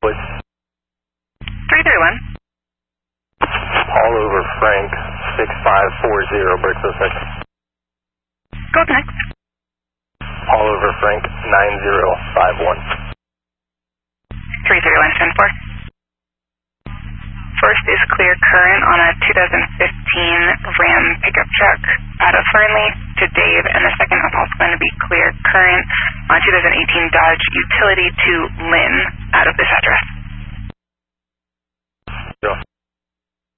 please. 331. All over Frank, 6540, break for a second. Go next. All over Frank, 9051. 331, 10-4. First is clear current on a 2015 Ram pickup truck out of Fernley to Dave, and the second is also going to be clear current on a 2018 Dodge Utility to Lynn out of this address.